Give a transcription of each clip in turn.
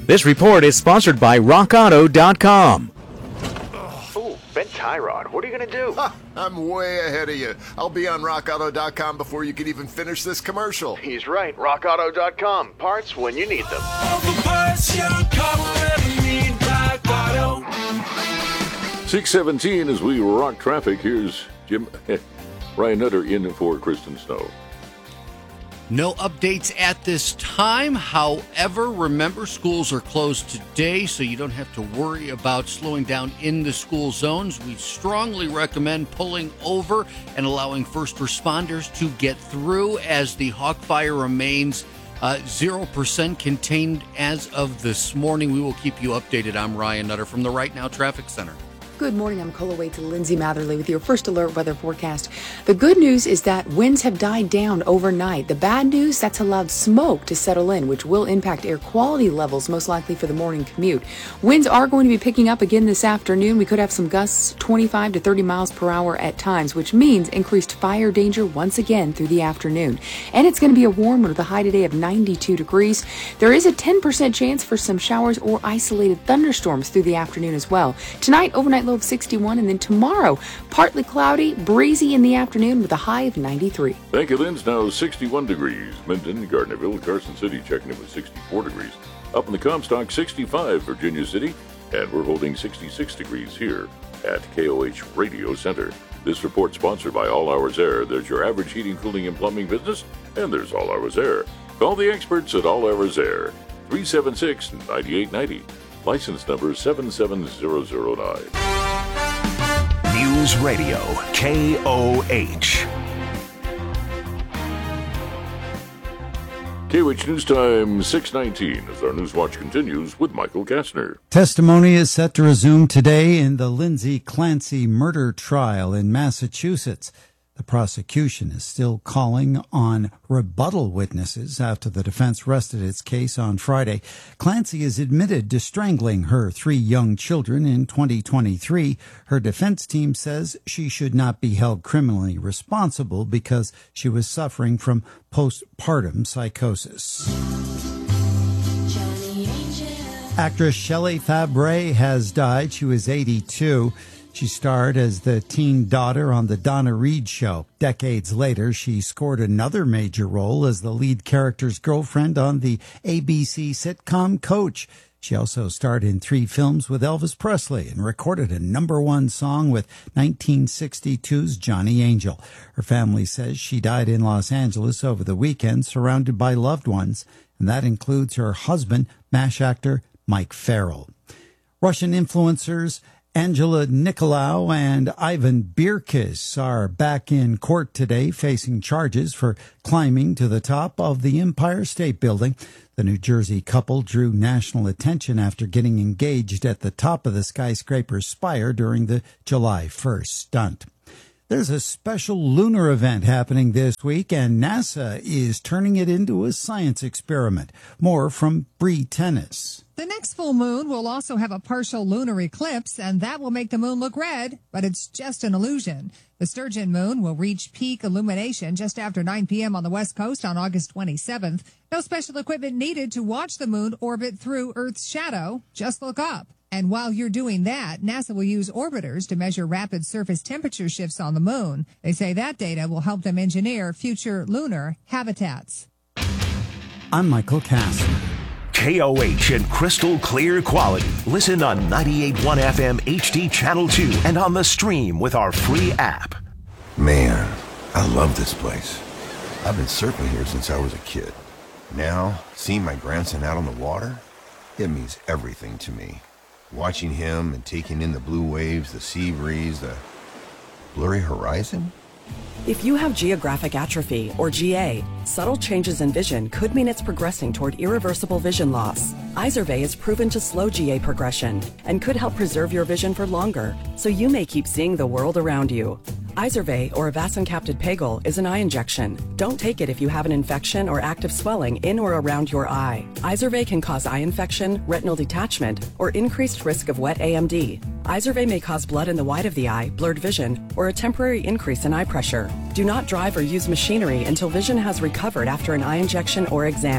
This report is sponsored by RockAuto.com. Ooh, bent tie rod. What are you going to do? I'm way ahead of you. I'll be on RockAuto.com before you can even finish this commercial. He's right. RockAuto.com. Parts when you need them. All the parts your car will ever need. Rock Auto. 6:17 as we rock traffic. Here's Ryan Nutter in for Kristen Snow. No updates at this time. However, remember, schools are closed today, so you don't have to worry about slowing down in the school zones. We strongly recommend pulling over and allowing first responders to get through as the Hawk Fire remains 0% contained as of this morning. We will keep you updated. I'm Ryan Nutter from the Right Now Traffic Center. Good morning. I'm Cola Wade to Lindsay Matherly with your first alert weather forecast. The good news is that winds have died down overnight. The bad news, that's allowed smoke to settle in, which will impact air quality levels, most likely for the morning commute. Winds are going to be picking up again this afternoon. We could have some gusts 25 to 30 miles per hour at times, which means increased fire danger once again through the afternoon. And it's going to be a warm one with a high today of 92 degrees. There is a 10% chance for some showers or isolated thunderstorms through the afternoon as well. Tonight, overnight low of 61, and then tomorrow, partly cloudy, breezy in the afternoon with a high of 93. Thank you, Lynn's now 61 degrees. Minden, Gardnerville, Carson City checking in with 64 degrees. Up in the Comstock, 65, Virginia City, and we're holding 66 degrees here at KOH Radio Center. This report sponsored by All Hours Air. There's your average heating, cooling, and plumbing business, and there's All Hours Air. Call the experts at All Hours Air, 376-9890. License number 77009. News Radio, KOH. KOH News Time 6:19 as our News Watch continues with Michael Kastner. Testimony is set to resume today in the Lindsay Clancy murder trial in Massachusetts. The prosecution is still calling on rebuttal witnesses after the defense rested its case on Friday. Clancy is admitted to strangling her 3 young children in 2023. Her defense team says she should not be held criminally responsible because she was suffering from postpartum psychosis. Actress Shelley Fabares has died. She was 82. She starred as the teen daughter on The Donna Reed Show. Decades later, she scored another major role as the lead character's girlfriend on the ABC sitcom Coach. She also starred in 3 films with Elvis Presley and recorded a #1 song with 1962's Johnny Angel. Her family says she died in Los Angeles over the weekend, surrounded by loved ones, and that includes her husband, MASH actor Mike Farrell. Russian influencers Angela Nicolau and Ivan Birkis are back in court today facing charges for climbing to the top of the Empire State Building. The New Jersey couple drew national attention after getting engaged at the top of the skyscraper's spire during the July 1st stunt. There's a special lunar event happening this week, and NASA is turning it into a science experiment. More from Bree Tennis. The next full moon will also have a partial lunar eclipse, and that will make the moon look red, but it's just an illusion. The Sturgeon moon will reach peak illumination just after 9 p.m. on the West Coast on August 27th. No special equipment needed to watch the moon orbit through Earth's shadow. Just look up. And while you're doing that, NASA will use orbiters to measure rapid surface temperature shifts on the moon. They say that data will help them engineer future lunar habitats. I'm Michael Kastner. KOH in crystal clear quality. Listen on 98.1 FM HD Channel 2 and on the stream with our free app. Man, I love this place. I've been surfing here since I was a kid. Now, seeing my grandson out on the water, it means everything to me. Watching him and taking in the blue waves, the sea breeze, the blurry horizon. If you have geographic atrophy, or GA, subtle changes in vision could mean it's progressing toward irreversible vision loss. Izervay is proven to slow GA progression and could help preserve your vision for longer, so you may keep seeing the world around you. Izervay, or avacincaptad pegol, is an eye injection. Don't take it if you have an infection or active swelling in or around your eye. Izervay can cause eye infection, retinal detachment, or increased risk of wet AMD. Izervay may cause blood in the white of the eye, blurred vision, or a temporary increase in eye pressure. Do not drive or use machinery until vision has recovered after an eye injection or exam.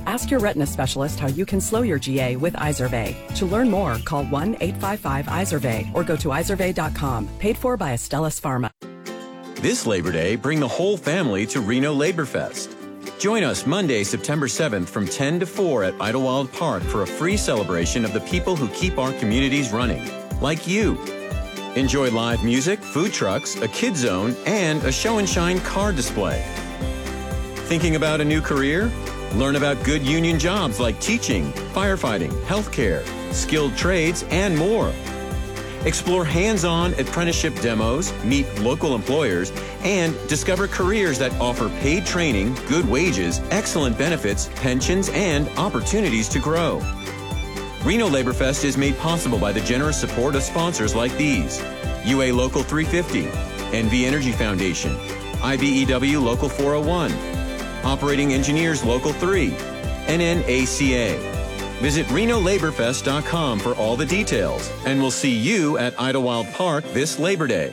Ask your retina specialist how you can slow your GA with Izervay. To learn more, call 1-855-IZERVAY or go to izervay.com. Paid for by Astellas Pharma. This Labor Day, bring the whole family to Reno Labor Fest. Join us Monday, September 7th from 10 to 4 at Idlewild Park for a free celebration of the people who keep our communities running, like you. Enjoy live music, food trucks, a kid zone, and a show and shine car display. Thinking about a new career? Learn about good union jobs like teaching, firefighting, healthcare, skilled trades, and more. Explore hands-on apprenticeship demos, meet local employers, and discover careers that offer paid training, good wages, excellent benefits, pensions, and opportunities to grow. Reno Labor Fest is made possible by the generous support of sponsors like these: UA Local 350, NV Energy Foundation, IBEW Local 401, Operating Engineers Local 3, NNACA. Visit RenoLaborFest.com for all the details, and we'll see you at Idlewild Park this Labor Day.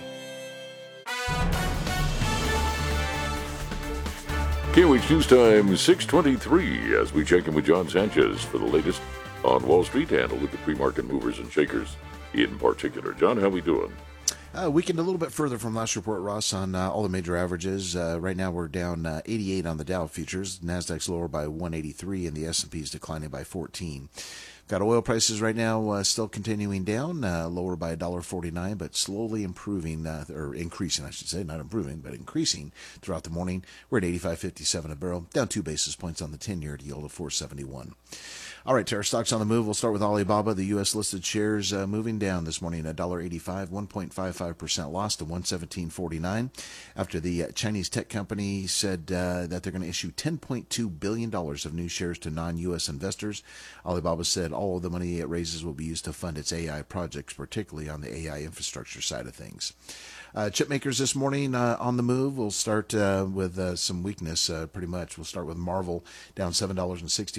KOH News Time 6:23 as we check in with John Sanchez for the latest on Wall Street and a look at pre-market movers and shakers in particular. John, how we doing? Weekend a little bit further from last report, Ross, on all the major averages. Right now we're down 88 on the Dow futures. NASDAQ's lower by 183 and the S&P's declining by 14. Got oil prices right now still continuing down, lower by $1.49, but slowly improving, or increasing, I should say, not improving, but increasing throughout the morning. We're at 85.57 a barrel, down 2 basis points on the 10-year yield of 471. All right, to our stocks on the move. We'll start with Alibaba. The U.S.-listed shares moving down this morning, $1.85, 1.55% loss to 117.49 after the Chinese tech company said that they're going to issue $10.2 billion of new shares to non-U.S. investors. Alibaba said all of the money it raises will be used to fund its AI projects, particularly on the AI infrastructure side of things. Chip makers this morning on the move. We'll start with some weakness, pretty much. We'll start with Marvell, down $7.64,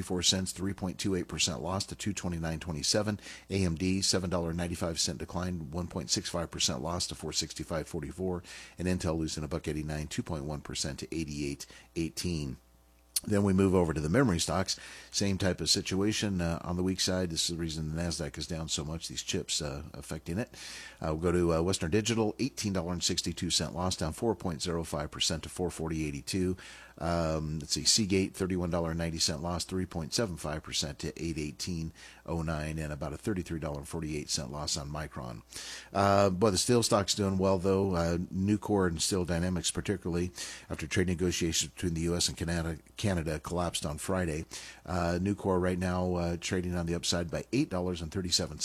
3.28% loss to $229.27. AMD, $7.95 decline, 1.65% loss to $465.44. And Intel losing $1.89, 2.1% to $88.18. Then we move over to the memory stocks. Same type of situation on the weak side. This is the reason the NASDAQ is down so much, these chips affecting it. We'll go to Western Digital, $18.62 loss, down 4.05% to $440.82. Let's see, Seagate, $31.90 loss, 3.75% to $818.09, and about a $33.48 loss on Micron. But the steel stock's doing well, though. Nucor and Steel Dynamics, particularly after trade negotiations between the U.S. and Canada collapsed on Friday. Nucor right now trading on the upside by $8.37,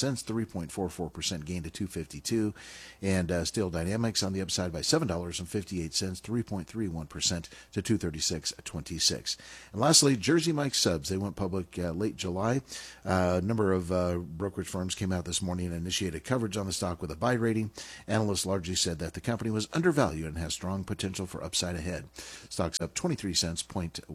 3.44% gain to $252, and Steel Dynamics on the upside by $7.58, 3.31% to $236.26. And lastly, Jersey Mike's Subs. They went public late July. A number of brokerage firms came out this morning and initiated coverage on the stock with a buy rating. Analysts largely said that the company was undervalued and has strong potential for upside ahead. Stock's up 23 cents,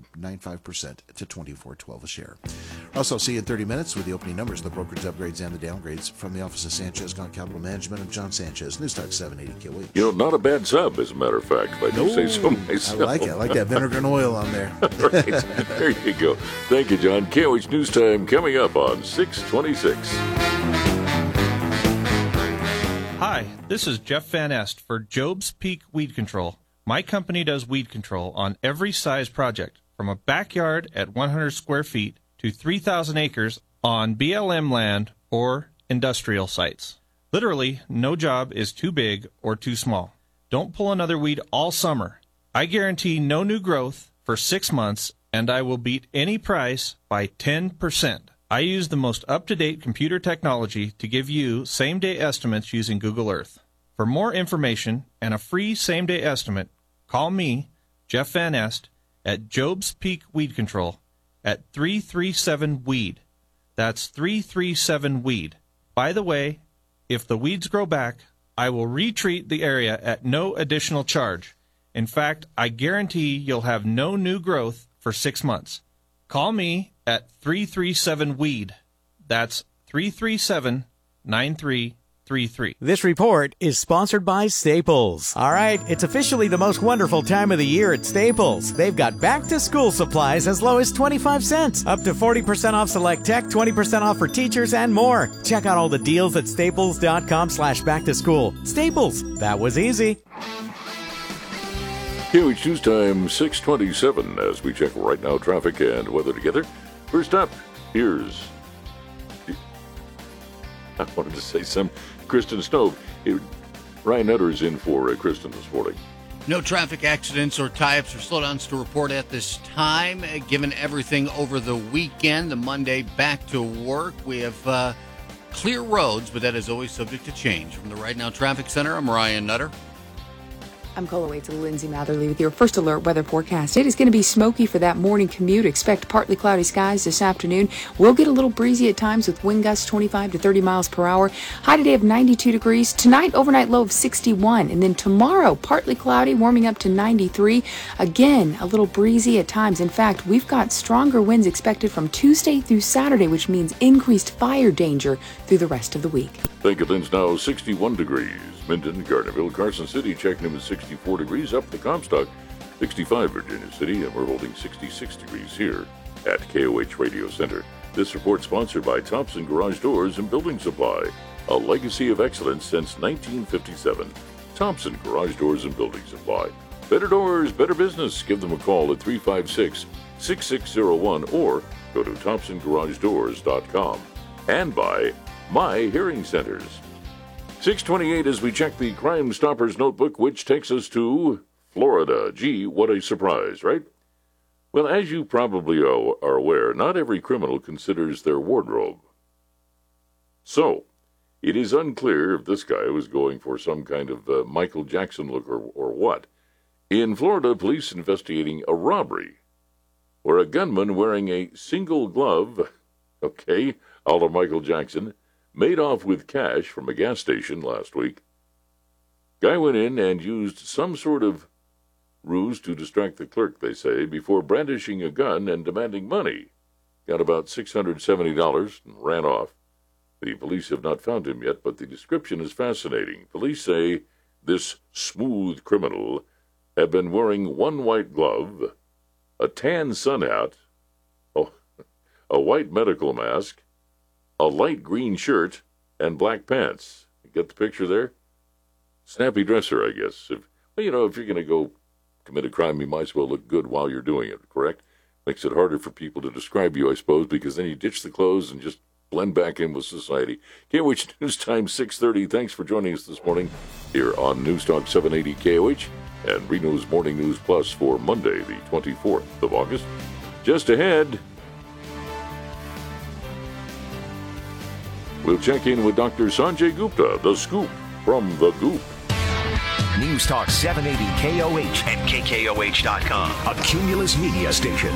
0.95% to $24.12 a share. Also, I'll see you in 30 minutes with the opening numbers, the brokerage upgrades and the downgrades from the office of Sanchez Gaunt Capital Management of John Sanchez, News Talk 780 KOH. You know, not a bad sub, as a matter of fact, if I do say so myself. I like it. I like that vinegar and oil on there. Right. There you go. Thank you, John. KOH News Time coming up on 626. Hi, this is Jeff Van Est for Job's Peak Weed Control. My company does weed control on every size project, from a backyard at 100 square feet to 3,000 acres on BLM land or industrial sites. Literally, no job is too big or too small. Don't pull another weed all summer. I guarantee no new growth for 6 months, and I will beat any price by 10%. I use the most up-to-date computer technology to give you same-day estimates using Google Earth. For more information and a free same-day estimate, call me, Jeff Van Est, at Job's Peak Weed Control at 337-WEED. That's 337-WEED. By the way, if the weeds grow back, I will retreat the area at no additional charge. In fact, I guarantee you'll have no new growth for 6 months. Call me at 337-WEED. That's 337-9333. 833. This report is sponsored by Staples. All right, it's officially the most wonderful time of the year at Staples. They've got back-to-school supplies as low as 25 cents, up to 40% off select tech, 20% off for teachers, and more. Check out all the deals at staples.com/back-to-school. Staples, that was easy. KOH News Time 6:27 as we check right now traffic and weather together. First up, here's... I wanted to say some Kristen Stove. Ryan Nutter is in for Kristen this morning. No traffic accidents or tie-ups or slowdowns to report at this time. Given everything over the weekend, the Monday back to work, we have clear roads, but that is always subject to change. From the Right Now Traffic Center, I'm Ryan Nutter. I'm Colaway to Lindsay Matherly with your first alert weather forecast. It is going to be smoky for that morning commute. Expect partly cloudy skies this afternoon. We'll get a little breezy at times with wind gusts 25 to 30 miles per hour. High today of 92 degrees. Tonight, overnight low of 61. And then tomorrow, partly cloudy, warming up to 93. Again, a little breezy at times. In fact, we've got stronger winds expected from Tuesday through Saturday, which means increased fire danger through the rest of the week. Thankfully's now 61 degrees. Minden, Gardnerville, Carson City checking in with 64 degrees. Up the Comstock, 65 Virginia City, and we're holding 66 degrees here at KOH Radio Center. This report sponsored by Thompson Garage Doors and Building Supply, a legacy of excellence since 1957. Thompson Garage Doors and Building Supply. Better doors, better business. Give them a call at 356-6601 or go to thompsongaragedoors.com. And by My Hearing Centers. 6:28 as we check the Crime Stoppers notebook, which takes us to Florida. Gee, what a surprise, right? Well, as you probably are aware, not every criminal considers their wardrobe. So, it is unclear if this guy was going for some kind of Michael Jackson look or what. In Florida, police investigating a robbery where a gunman wearing a single glove, a la Michael Jackson, made off with cash from a gas station last week. Guy went in and used some sort of ruse to distract the clerk, they say, before brandishing a gun and demanding money. Got about $670 and ran off. The police have not found him yet, but the description is fascinating. Police say this smooth criminal had been wearing one white glove, a tan sun hat, a white medical mask, a light green shirt, and black pants. You get the picture there? Snappy dresser, I guess. If you're going to go commit a crime, you might as well look good while you're doing it, correct? Makes it harder for people to describe you, I suppose, because then you ditch the clothes and just blend back in with society. KOH News Time 6:30. Thanks for joining us this morning here on Newstalk 780 KOH and Reno's Morning News Plus for Monday, the 24th of August. Just ahead, we'll check in with Dr. Sanjay Gupta, the scoop from the Goop. News Talk 780 KOH and KKOH.com. A Cumulus Media Station.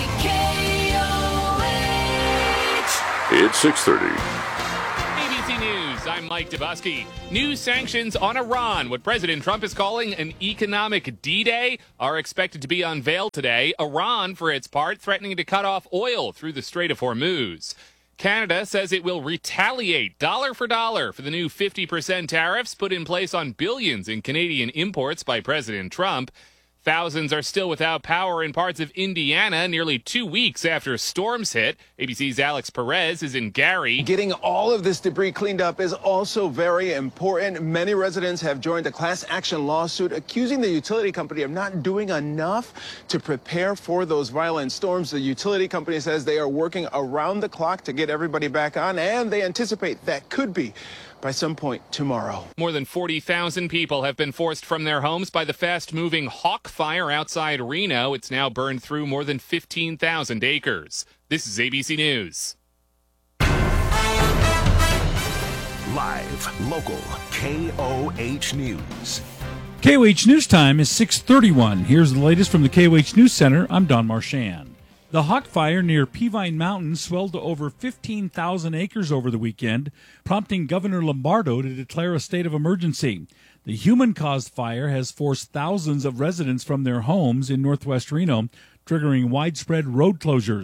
It's 6:30. ABC News, I'm Mike Dubusky. New sanctions on Iran, what President Trump is calling an economic D-Day, are expected to be unveiled today. Iran, for its part, threatening to cut off oil through the Strait of Hormuz. Canada says it will retaliate dollar for dollar for the new 50% tariffs put in place on billions in Canadian imports by President Trump. Thousands are still without power in parts of Indiana nearly 2 weeks after storms hit. ABC's Alex Perez is in Gary. Getting all of this debris cleaned up is also very important. Many residents have joined a class action lawsuit accusing the utility company of not doing enough to prepare for those violent storms. The utility company says they are working around the clock to get everybody back on, and they anticipate that could be by some point tomorrow. More than 40,000 people have been forced from their homes by the fast-moving Hawk Fire outside Reno. It's now burned through more than 15,000 acres. This is ABC News. Live, local, KOH News. KOH News Time is 6:31. Here's the latest from the KOH News Center. I'm Don Marchand. The Hawk Fire near Peavine Mountain swelled to over 15,000 acres over the weekend, prompting Governor Lombardo to declare a state of emergency. The human-caused fire has forced thousands of residents from their homes in northwest Reno, triggering widespread road closures.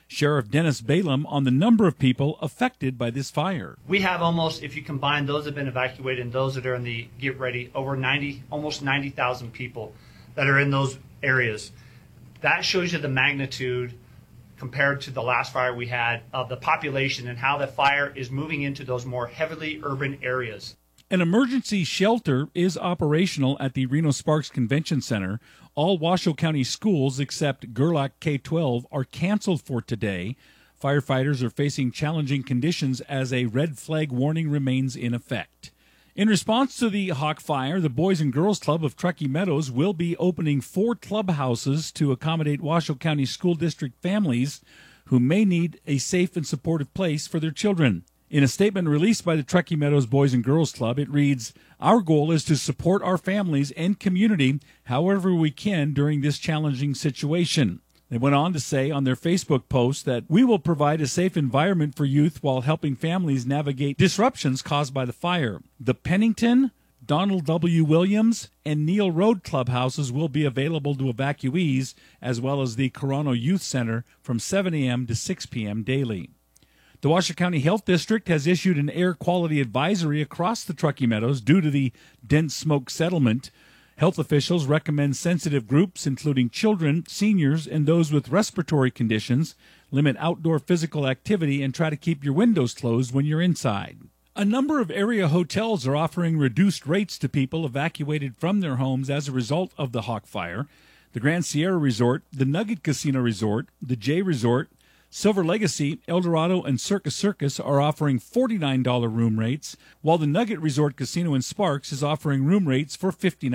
Sheriff Dennis Balaam on the number of people affected by this fire. We have almost, if you combine those that have been evacuated and those that are in the get ready, almost 90,000 people that are in those areas. That shows you the magnitude compared to the last fire we had of the population and how the fire is moving into those more heavily urban areas. An emergency shelter is operational at the Reno Sparks Convention Center. All Washoe County schools except Gerlach K-12 are canceled for today. Firefighters are facing challenging conditions as a red flag warning remains in effect. In response to the Hawk Fire, the Boys and Girls Club of Truckee Meadows will be opening 4 clubhouses to accommodate Washoe County School District families who may need a safe and supportive place for their children. In a statement released by the Truckee Meadows Boys and Girls Club, it reads, "Our goal is to support our families and community however we can during this challenging situation." They went on to say on their Facebook post that we will provide a safe environment for youth while helping families navigate disruptions caused by the fire. The Pennington, Donald W. Williams, and Neil Road clubhouses will be available to evacuees, as well as the Corona Youth Center from 7 a.m. to 6 p.m. daily. The Washoe County Health District has issued an air quality advisory across the Truckee Meadows due to the dense smoke settlement. Health officials recommend sensitive groups, including children, seniors, and those with respiratory conditions, limit outdoor physical activity and try to keep your windows closed when you're inside. A number of area hotels are offering reduced rates to people evacuated from their homes as a result of the Hawk Fire. The Grand Sierra Resort, the Nugget Casino Resort, the J Resort, Silver Legacy, Eldorado, and Circus are offering $49 room rates, while the Nugget Resort Casino in Sparks is offering room rates for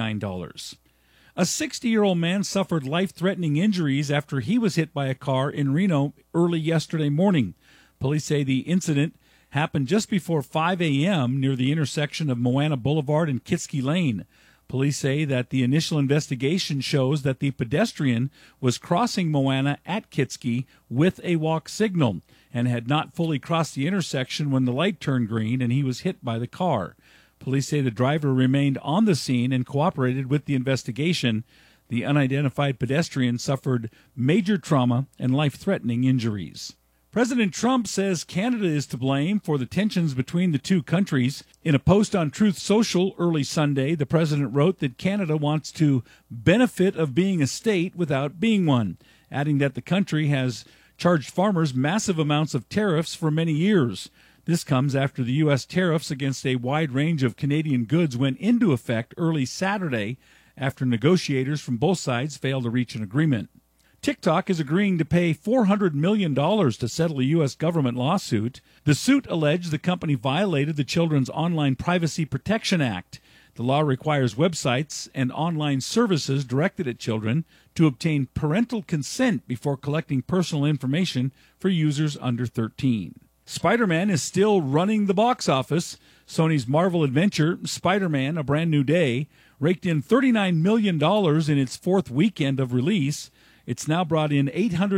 $59. A 60-year-old man suffered life-threatening injuries after he was hit by a car in Reno early yesterday morning. Police say the incident happened just before 5 a.m. near the intersection of Moana Boulevard and Kitsky Lane. Police say that the initial investigation shows that the pedestrian was crossing Moana at Kitsky with a walk signal and had not fully crossed the intersection when the light turned green and he was hit by the car. Police say the driver remained on the scene and cooperated with the investigation. The unidentified pedestrian suffered major trauma and life-threatening injuries. President Trump says Canada is to blame for the tensions between the two countries. In a post on Truth Social early Sunday, the president wrote that Canada wants to benefit of being a state without being one, adding that the country has charged farmers massive amounts of tariffs for many years. This comes after the U.S. tariffs against a wide range of Canadian goods went into effect early Saturday after negotiators from both sides failed to reach an agreement. TikTok is agreeing to pay $400 million to settle a U.S. government lawsuit. The suit alleged the company violated the Children's Online Privacy Protection Act. The law requires websites and online services directed at children to obtain parental consent before collecting personal information for users under 13. Spider-Man is still running the box office. Sony's Marvel adventure, Spider-Man: A Brand New Day, raked in $39 million in its 4th weekend of release. It's now brought in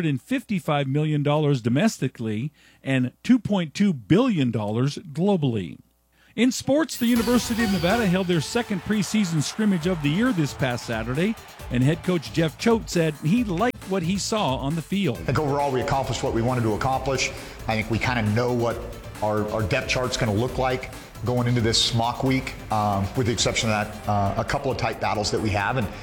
$855 million domestically and $2.2 billion globally. In sports, the University of Nevada held their second preseason scrimmage of the year this past Saturday, and head coach Jeff Choate said he liked what he saw on the field. I think overall we accomplished what we wanted to accomplish. I think we kind of know what our depth chart's going to look like going into this mock week, with the exception of that a couple of tight battles that we have. And,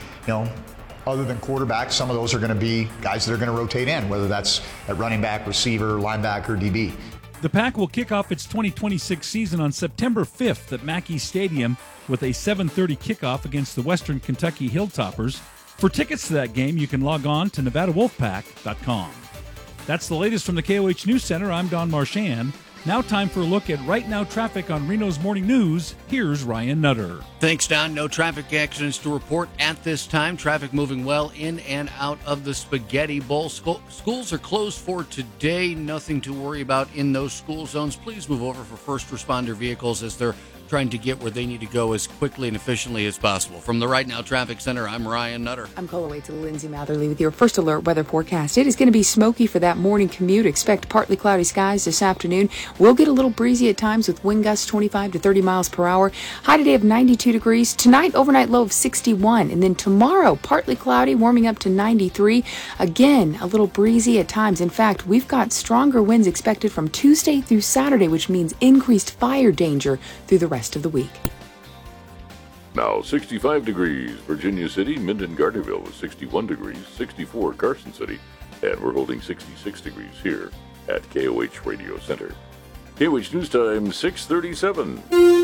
other than quarterback, some of those are going to be guys that are going to rotate in, whether that's at running back, receiver, linebacker, DB. The Pack will kick off its 2026 season on September 5th at Mackey Stadium with a 7:30 kickoff against the Western Kentucky Hilltoppers. For tickets to that game, you can log on to NevadaWolfPack.com. That's the latest from the KOH News Center. I'm Don Marchand. Now time for a look at Right Now traffic on Reno's Morning News. Here's Ryan Nutter. Thanks, Don. No traffic accidents to report at this time. Traffic moving well in and out of the Spaghetti Bowl. Schools are closed for today. Nothing to worry about in those school zones. Please move over for first responder vehicles as they're trying to get where they need to go as quickly and efficiently as possible. From the Right Now Traffic Center, I'm Ryan Nutter. I'm Colaway to Lindsay Matherly with your first alert weather forecast. It is going to be smoky for that morning commute. Expect partly cloudy skies this afternoon. We'll get a little breezy at times with wind gusts 25 to 30 miles per hour. High today of 92 degrees. Tonight, overnight low of 61. And then tomorrow, partly cloudy, warming up to 93. Again, a little breezy at times. In fact, we've got stronger winds expected from Tuesday through Saturday, which means increased fire danger through the rest of the week. Now 65 degrees, Virginia City, Minden, Gardnerville is 61 degrees, 64 Carson City, and we're holding 66 degrees here at KOH Radio Center. KOH News Time, 6:37.